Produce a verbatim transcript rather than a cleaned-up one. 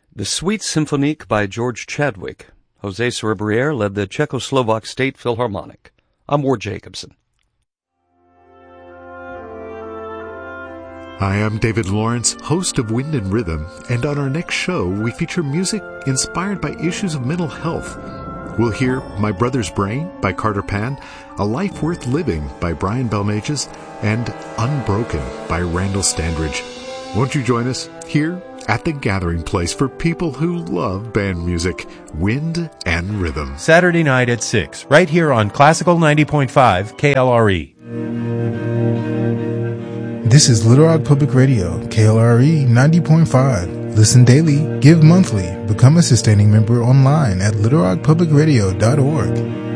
The Suite Symphonique by George Chadwick. José Cerebriere led the Czechoslovak State Philharmonic. I'm Ward Jacobson. Hi, I'm David Lawrence, host of Wind and Rhythm, and on our next show, we feature music inspired by issues of mental health. We'll hear My Brother's Brain by Carter Pan, A Life Worth Living by Brian Belmages, and Unbroken by Randall Standridge. Won't you join us here at the gathering place for people who love band music, Wind and Rhythm? Saturday night at six, right here on Classical ninety point five K L R E. This is Little Rock Public Radio, K L R E ninety point five. Listen daily, give monthly, become a sustaining member online at little rock public radio dot org.